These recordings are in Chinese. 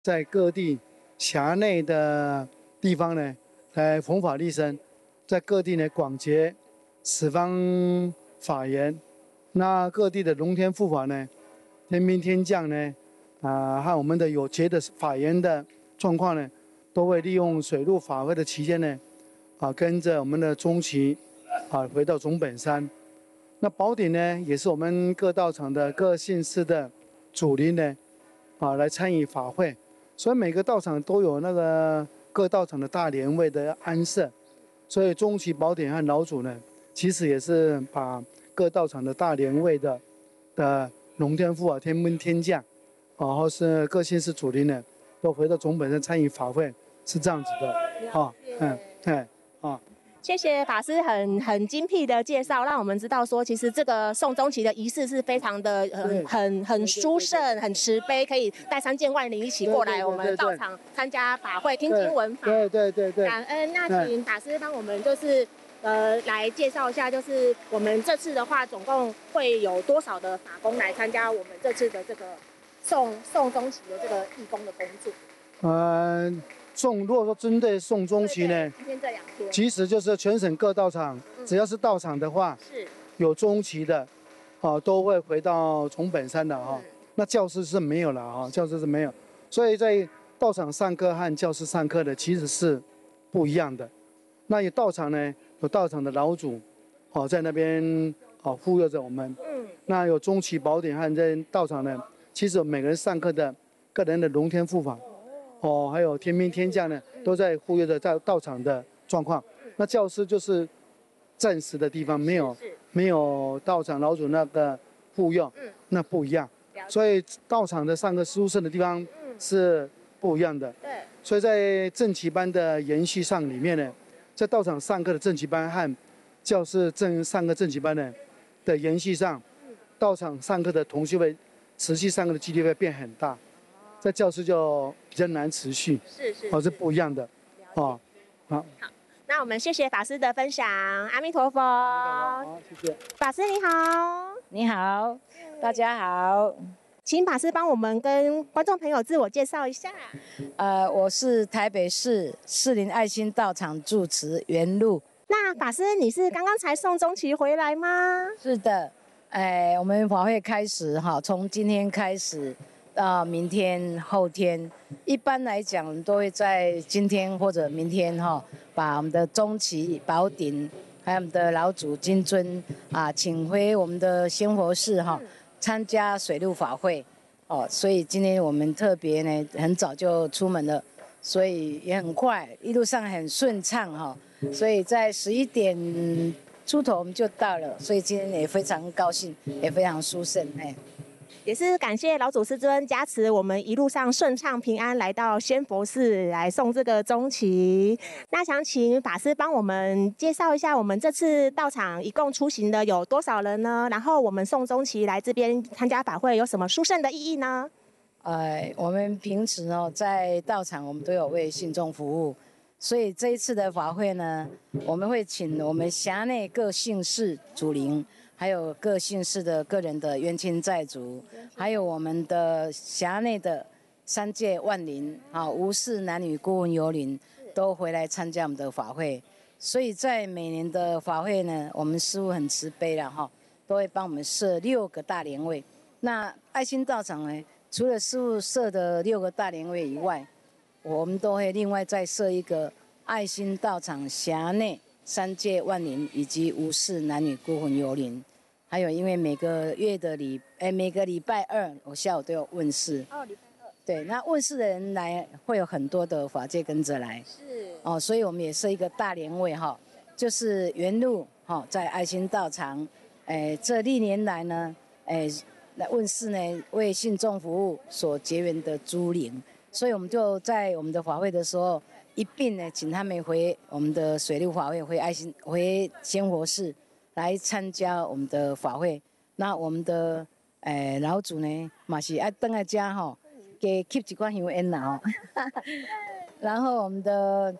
在各地辖内的地方呢，来弘法利生，在各地呢广结十方法缘。那各地的龙天护法呢，天兵天将呢，和我们的有结的法缘的状况呢，都会利用水陆法会的期间呢，跟着我们的中旗，回到总本山。那宝典呢，也是我们各道场的各县市的主灵呢，来参与法会。所以每个道场都有那个各道场的大莲位的安设。所以中旗宝典和老祖呢，其实也是把各道场的大莲位的龙天护法、天兵天将，或是各县市主灵呢，都回到总本山参与法会，是这样子的。 谢谢法师很精辟的介绍，让我们知道说，其实这个送中旗的仪式是非常的很殊胜、很慈悲，可以带3件万灵一起过来我们道场参加法会、听经闻法。 对。 感恩。那请法师帮我们就是来介绍一下，就是我们这次的话，总共会有多少的法工来参加我们这次的这个送中旗的这个义工的工作？ 如果说针对送中旗呢， 今天这2天， 其实就是全省各道场，只要是道场的话， 是有中旗的，都会回到总本山的那教室是没有了教室是没有，所以在道场上课和教室上课的其实是不一样的。那有道场呢，有道场的老祖，在那边护佑着我们。那有中旗宝典和在道场呢，其实每个人上课的个人的龙天护法。还有天兵天将呢，都在护佑着在道场的状况。那教室就是暂时的地方，没有道场老祖那个护佑，那不一样。所以道场的上课殊胜的地方是不一样的。 对。 所以在正旗班的延续上里面呢，在道场上课的正旗班和教室上课正旗班的延续上，道场上课的同学会持续上课的几率会变很大。在教室就比较难持续，是不一样的，好， 那我们谢谢法师的分享，阿弥陀佛。 好，谢谢。 法师你好。 你好，大家好。 请法师帮我们跟观众朋友自我介绍一下。 我是台北市士林爱心道场住持袁路。 那法师你是刚刚才送中旗回来吗？ 是的，我们法会开始从今天开始。到明天、后天，一般来讲，我们都会在今天或者明天把我们的中旗宝典，还有我们的老祖金尊请回我们的仙佛寺参加水陆法会所以今天我们特别呢很早就出门了，所以也很快，一路上很顺畅所以在11点出头我们就到了，所以今天也非常高兴，也非常殊胜也是感谢老祖师尊加持，我们一路上顺畅平安来到仙佛寺来送这个中旗。那想请法师帮我们介绍一下，我们这次道场一共出行的有多少人呢？然后我们送中旗来这边参加法会有什么殊胜的意义呢？ 我们平时在道场我们都有为信众服务，所以这一次的法会呢，我们会请我们辖内各姓氏主灵，还有各姓氏的个人的冤亲债主，还有我们的辖内的3界万灵无视男女孤魂游灵，都回来参加我们的法会。所以在每年的法会呢，我们师父很慈悲了都会帮我们设6个大莲位。那爱心道场呢，除了师父设的6个大莲位以外，我们都会另外再设一个爱心道场辖内3界万灵以及无视男女孤魂游灵。还有，因为每个礼拜2我下午都有问世。 礼拜2。 对，那问世的人来会有很多的法界跟着来。 是。 所以我们也设一个大莲位就是原路在爱心道场，这历年来呢，来问世呢为信众服务所结缘的诸灵，所以我们就在我们的法会的时候一并呢请他们回我们的水陆法会，回仙佛寺。来参加我们的法会，那我们的老祖呢，嘛是爱回来家给 keep 几罐香烟啦然后我们的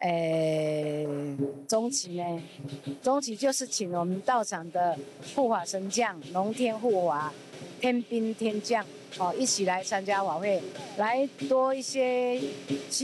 中旗呢，中旗就是请我们道场的护法神将、龙天护法、天兵天将一起来参加法会，来多一些